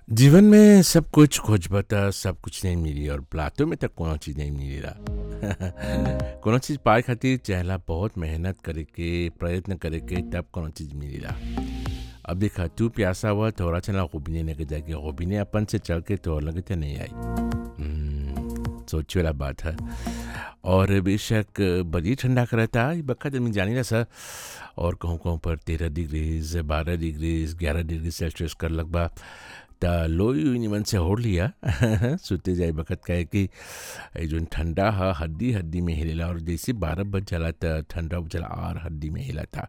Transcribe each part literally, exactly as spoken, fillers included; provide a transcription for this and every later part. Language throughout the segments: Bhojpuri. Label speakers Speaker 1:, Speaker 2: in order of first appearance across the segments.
Speaker 1: जीवन में सब कुछ खोजबता सब कुछ नहीं मिली और प्लाटो में तक कोनो चीज़ नहीं मिलेला कोनो चीज़ पाए खातिर चाहेला बहुत मेहनत करे के प्रयत्न करे के तब कोनो चीज़ मिलेला। अब देखा तू प्यासा हुआ थोड़ा चला गोबिने ने के जाके गोबिने अपन से चल के तो लगे तो नहीं आई। हम्म, सोच वाला बात है। और बेशक बड़ी ठंडा करता है बखत में जानी ना सर। और कहूँ कहूँ पर तेरह डिग्रीज बारह डिग्रीज ग्यारह डिग्री सेल्सियस कर लगभग ता लोई निमन से होड़ लिया सुते जाए बखत कहे कि ये जो ठंडा हा हड्डी हड्डी में हिलेला और जैसे बारह बज चला था ठंडा चला और हड्डी में हिला था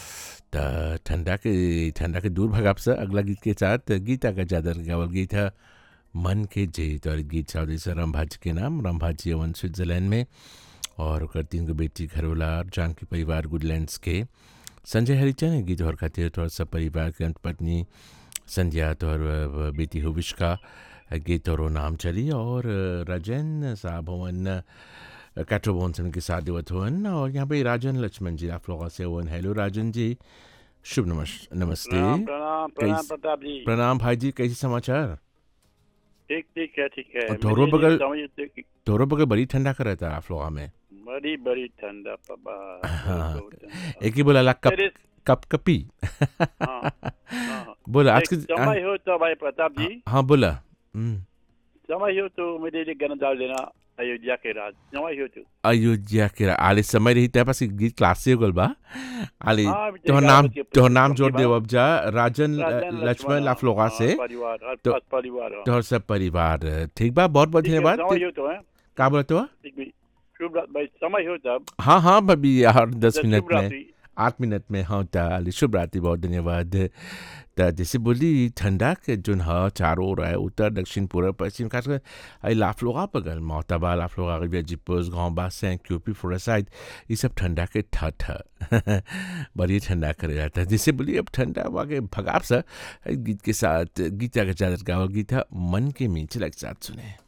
Speaker 1: ता ठंडा के ठंडा के दूर भगाप से अगला गीत के साथ गीता का चादर गावल गीत है मन के जेत और गीत साउदी से रंभाज के नाम रंभाज यवन स्विट्जरलैंड में और ओकर तीन गो बेटी घरोला जानकी परिवार गुडलैंड्स के संजय हरिचंद गीत और खातिर थोड़ा सा परिवार के पत्नी संध्या तोहर बेटी हुविश्का गीत और नाम चली और राजन साहब हवन कैट्रो भवन से उनके साथ देवत हवन और यहाँ पे राजन लक्ष्मण जी आप लोगों से हवन। हेलो राजन जी, शुभ नमस नमस्ते।
Speaker 2: प्रणाम प्रणाम प्रणाम
Speaker 1: कैस-
Speaker 2: प्रताप जी।
Speaker 1: प्रणाम भाई जी, कैसे समाचार?
Speaker 2: ठीक ठीक है ठीक है।
Speaker 1: और तोरो
Speaker 2: मुझे
Speaker 1: बगल-
Speaker 2: समझते कि
Speaker 1: तोरो बगल बड़ी ठंडा कर था आप लोगों में।
Speaker 2: बड़ी बड़ी ठंडा बाबा
Speaker 1: हाँ।
Speaker 2: बहुत ठंडा।
Speaker 1: एक ही बोला ला कप
Speaker 2: तेरे-
Speaker 1: कप कपी
Speaker 2: हाँ, हाँ।
Speaker 1: बोला आज
Speaker 2: एक
Speaker 1: के
Speaker 2: समय हो तो भाई प्रताप जी,
Speaker 1: हाँ बोला। हम्म,
Speaker 2: समय हो तो मेरे लिए गाना डाल देना अयोध्या के राज। समय हो तो
Speaker 1: अयोध्या के आले समय रही तेरे पास एक गीत क्लास से गोल बा आले
Speaker 2: हाँ,
Speaker 1: तोहर
Speaker 2: गाना
Speaker 1: नाम
Speaker 2: के-
Speaker 1: तोहर नाम जोड़
Speaker 2: के
Speaker 1: दे
Speaker 2: बाद
Speaker 1: अब जा राजन
Speaker 2: राजन
Speaker 1: लक्ष्मण लाफलोगा
Speaker 2: हाँ,
Speaker 1: से
Speaker 2: परिवार हर
Speaker 1: तो-
Speaker 2: पास परिवार हाँ।
Speaker 1: तोहर सब परिवार ठीक बा। बहुत बहुत
Speaker 2: ठीक है,
Speaker 1: धन्यवाद।
Speaker 2: समय हो तो है
Speaker 1: का बोलते हो?
Speaker 2: ठीक भी। शुभ रात भाई, समय हो तब
Speaker 1: हाँ हाँ भाभी यार दस मिनट
Speaker 2: शुभ
Speaker 1: में
Speaker 2: रात्रि।
Speaker 1: आठ मिनट में हाँ ताली शुभ रात्रि। बहुत धन्यवाद। त जैसे बोली ठंडा के जोन ह चारों ओर है उत्तर दक्षिण पूर्व पश्चिम खासकर आई लाफलोगा बगल मोहताबा लाफलोगा जिपोस गाँव बासा क्यूपी फ्लोरासाइड ये सब ठंडा के ठठ है बड़ी ठंडा करे जाता है। जैसे बोली अब ठंडा वाके भगाप सा गीत के साथ गीता का चादर का गीत है मन के मीच लग साथ सुने।